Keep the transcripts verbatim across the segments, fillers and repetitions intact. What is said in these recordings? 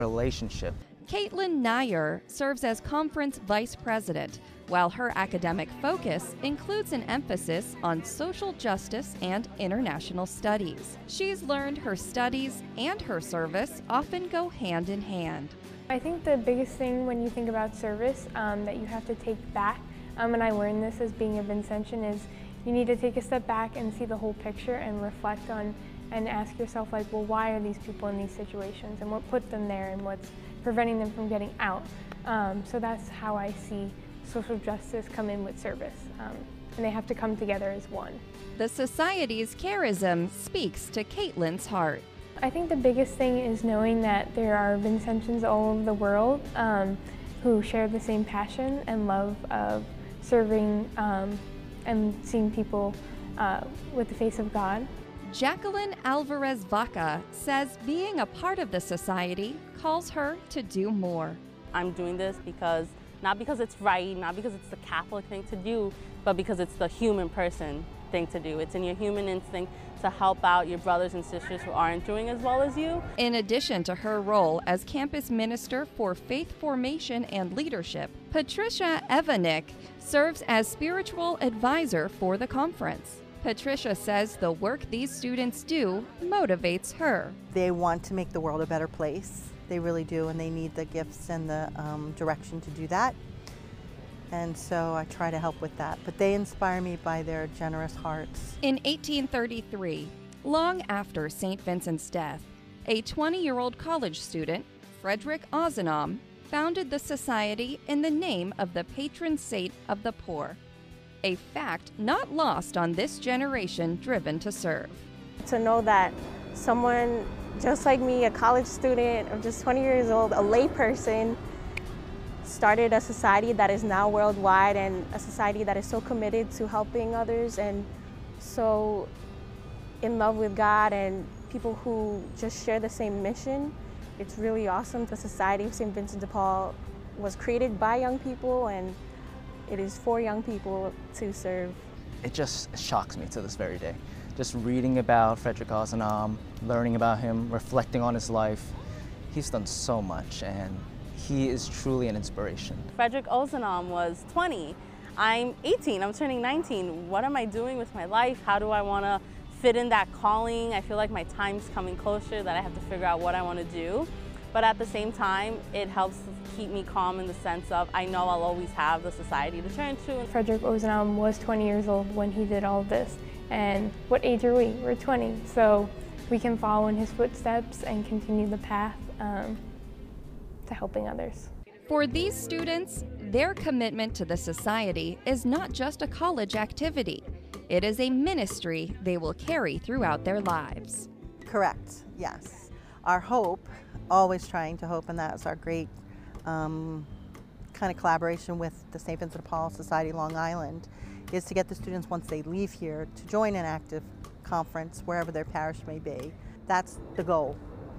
relationship. Caitlin Nair serves as conference vice president, while her academic focus includes an emphasis on social justice and international studies. She's learned her studies and her service often go hand in hand. I think the biggest thing when you think about service um, that you have to take back, um, and I learned this as being a Vincentian, is you need to take a step back and see the whole picture and reflect on and ask yourself, like, well, why are these people in these situations and what put them there and what's preventing them from getting out. Um, so that's how I see social justice come in with service, um, and they have to come together as one. The Society's charism speaks to Caitlin's heart. I think the biggest thing is knowing that there are Vincentians all over the world um, who share the same passion and love of serving um, and seeing people uh, with the face of God. Jacqueline Alvarez Vaca says being a part of the Society calls her to do more. I'm doing this because, not because it's right, not because it's the Catholic thing to do, but because it's the human person thing to do. It's in your human instinct to help out your brothers and sisters who aren't doing as well as you. In addition to her role as campus minister for faith formation and leadership, Patricia Evanik serves as spiritual advisor for the conference. Patricia says the work these students do motivates her. They want to make the world a better place. They really do, and they need the gifts and the um, direction to do that. And so I try to help with that. But they inspire me by their generous hearts. In eighteen thirty-three, long after Saint Vincent's death, a twenty-year-old college student, Frederick Ozanam, founded the Society in the name of the patron saint of the poor. A fact not lost on this generation driven to serve. To know that someone just like me, a college student of just twenty years old, a layperson, started a society that is now worldwide, and a society that is so committed to helping others and so in love with God and people who just share the same mission. It's really awesome. The Society of Saint Vincent de Paul was created by young people, and it is for young people to serve. It just shocks me to this very day. Just reading about Frederick Ozanam, learning about him, reflecting on his life. He's done so much, and he is truly an inspiration. Frederick Ozanam was twenty. I'm eighteen, I'm turning nineteen. What am I doing with my life? How do I want to fit in that calling? I feel like my time's coming closer, that I have to figure out what I want to do. But at the same time, it helps keep me calm in the sense of I know I'll always have the Society to turn to. Frederick Ozanam was twenty years old when he did all of this. And what age are we? We're twenty. So we can follow in his footsteps and continue the path um, to helping others. For these students, their commitment to the Society is not just a college activity. It is a ministry they will carry throughout their lives. Correct, yes. Our hope, always trying to hope, and that's our great um, kind of collaboration with the Saint Vincent de Paul Society Long Island, is to get the students, once they leave here, to join an active conference wherever their parish may be. That's the goal.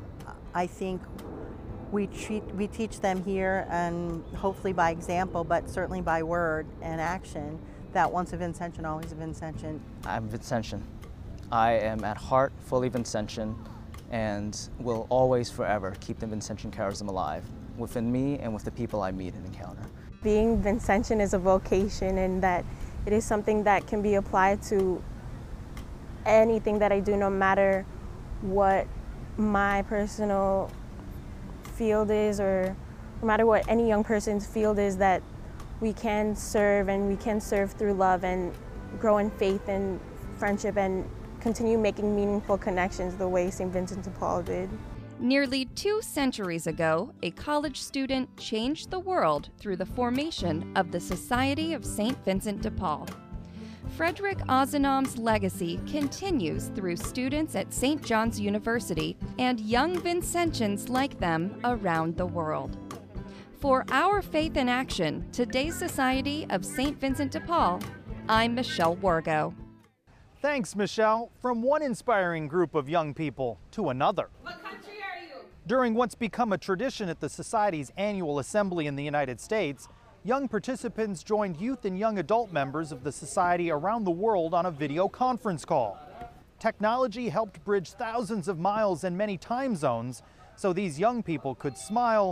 I think we, treat, we teach them here, and hopefully by example, but certainly by word and action, that once a Vincentian, always a Vincentian. I'm Vincentian. I am at heart fully Vincentian, and will always forever keep the Vincentian charism alive within me and with the people I meet and encounter. Being Vincentian is a vocation, and that it is something that can be applied to anything that I do, no matter what my personal field is, or no matter what any young person's field is, that we can serve, and we can serve through love and grow in faith and friendship and continue making meaningful connections the way Saint Vincent de Paul did. Nearly two centuries ago, a college student changed the world through the formation of the Society of Saint Vincent de Paul. Frederick Ozanam's legacy continues through students at Saint John's University and young Vincentians like them around the world. For Our Faith in Action, today's Society of Saint Vincent de Paul, I'm Michelle Wargo. Thanks, Michelle. From one inspiring group of young people to another. What country are you? During what's become a tradition at the Society's annual assembly in the United States, young participants joined youth and young adult members of the Society around the world on a video conference call. Technology helped bridge thousands of miles and many time zones, so these young people could smile